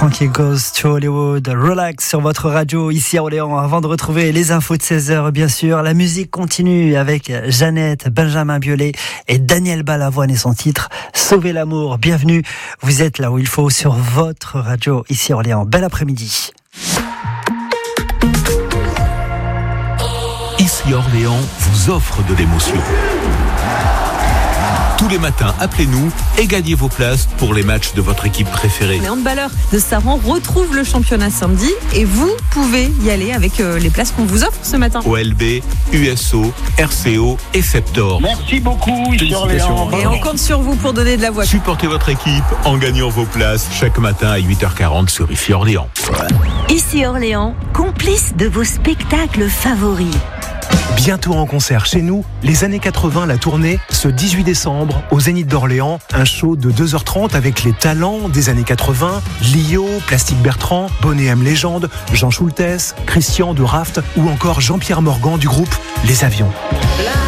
Frankie Goes to Hollywood, relax sur votre radio ici à Orléans. Avant de retrouver les infos de 16h, bien sûr, la musique continue avec Jeannette, Benjamin Biolay et Daniel Balavoine et son titre Sauver l'amour. Bienvenue, vous êtes là où il faut sur votre radio ici à Orléans. Bel après-midi. Ici Orléans vous offre de l'émotion. Tous les matins, appelez-nous et gagnez vos places pour les matchs de votre équipe préférée. Les handballeurs de Saran retrouvent le championnat samedi et vous pouvez y aller avec les places qu'on vous offre ce matin. OLB, USO, RCO et Septor. Merci beaucoup, ici Orléans. Et on compte sur vous pour donner de la voix. Supportez votre équipe en gagnant vos places chaque matin à 8h40 sur Ici Orléans. Ici Orléans, complice de vos spectacles favoris. Bientôt en concert chez nous, les années 80, la tournée, ce 18 décembre, au Zénith d'Orléans, un show de 2h30 avec les talents des années 80, Lio, Plastique Bertrand, Bonnet M Légende, Jean Schultes, Christian de Raft ou encore Jean-Pierre Morgan du groupe Les Avions.